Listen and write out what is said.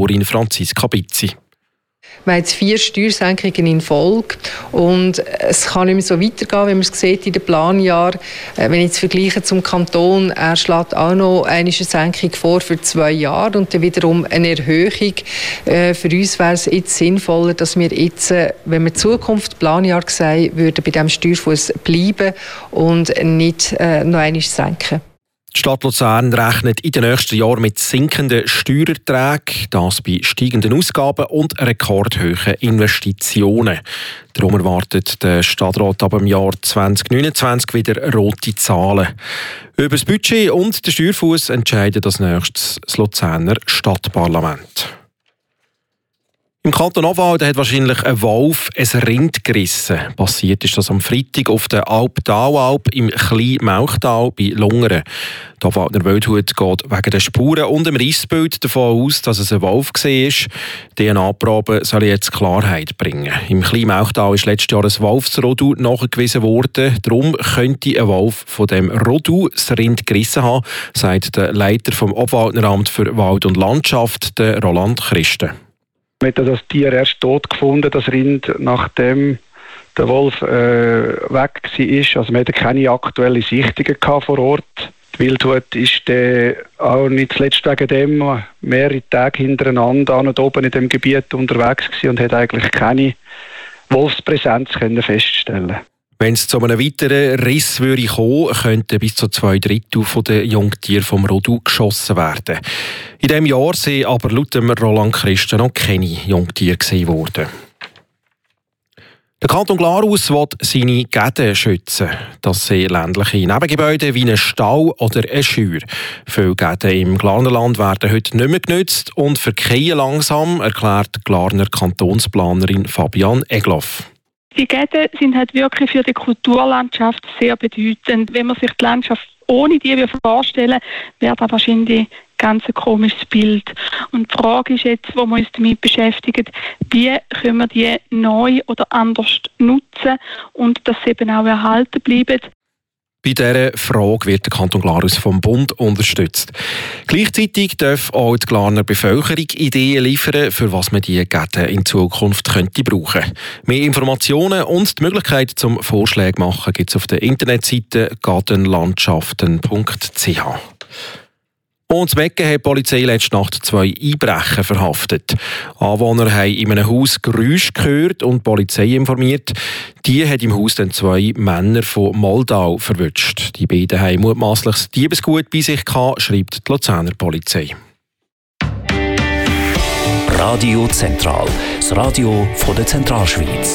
Franziska Bizzi. Wir haben jetzt 4 Steuersenkungen in Folge und es kann nicht mehr so weitergehen, wie man es sieht in den Planjahren. Wenn ich jetzt vergleiche zum Kanton, er schlägt auch noch eine Senkung vor für 2 Jahre und dann wiederum eine Erhöhung. Für uns wäre es jetzt sinnvoller, dass wir jetzt, wenn wir Zukunft Planjahr sehen, würden bei diesem Steuerfuss bleiben und nicht noch einmal senken. Die Stadt Luzern rechnet in den nächsten Jahren mit sinkenden Steuererträgen, das bei steigenden Ausgaben und rekordhohen Investitionen. Darum erwartet der Stadtrat ab dem Jahr 2029 wieder rote Zahlen. Über das Budget und den Steuerfuss entscheidet als nächstes das Luzerner Stadtparlament. Im Kanton Obwalden hat wahrscheinlich ein Wolf ein Rind gerissen. Passiert ist das am Freitag auf der Alp-Daualp im Kleinmauchtal bei Lungern. Die Obwaldner Wildhut geht wegen den Spuren und dem Rissbild davon aus, dass es ein Wolf war. DNA-Proben sollen jetzt Klarheit bringen. Im Kleinmauchtal ist letztes Jahr ein Wolfsrodu nachgewiesen worden. Darum könnte ein Wolf von dem Rodu das Rind gerissen haben, sagt der Leiter vom Obwaldneramt für Wald und Landschaft, der Roland Christen. Wir haben das Tier erst tot gefunden, das Rind, nachdem der Wolf weg war. Also wir hatten keine aktuellen Sichtungen vor Ort. Die Wildhut ist auch nicht zuletzt wegen dem mehrere Tage hintereinander an und oben in dem Gebiet unterwegs gewesen und hat eigentlich keine Wolfspräsenz feststellen. Wenn es zu einem weiteren Riss kommen würde, könnten bis zu 2/3 der Jungtiere vom Rodu geschossen werden. In diesem Jahr sind aber laut dem Roland Christen noch keine Jungtiere gesehen worden. Der Kanton Glarus will seine Gärten schützen. Das sind ländliche Nebengebäude wie ein Stall oder eine Scheuer. Viele Gärten im Glarnerland werden heute nicht mehr genutzt und verkehren langsam, erklärt die Glarner Kantonsplanerin Fabian Egloff. Die Gärten sind halt wirklich für die Kulturlandschaft sehr bedeutend. Wenn man sich die Landschaft ohne die vorstellen, wäre das wahrscheinlich ganz ein komisches Bild. Und die Frage ist jetzt, wo wir uns damit beschäftigen, wie können wir die neu oder anders nutzen und dass sie eben auch erhalten bleiben. Bei dieser Frage wird der Kanton Glarus vom Bund unterstützt. Gleichzeitig darf auch die Glarner Bevölkerung Ideen liefern, für was man diese Gärten in Zukunft könnte brauchen. Mehr Informationen und die Möglichkeit zum Vorschläge machen gibt es auf der Internetseite gartenlandschaften.ch. Und in Mecken hat die Polizei letzte Nacht 2 Einbrecher verhaftet. Anwohner haben in einem Haus Geräusche gehört und die Polizei informiert. Die hat im Haus dann 2 Männer von Moldau verwünscht. Die beiden haben mutmaßlich das Diebesgut bei sich gehabt, schreibt die Luzerner Polizei. Radio Zentral, das Radio von der Zentralschweiz.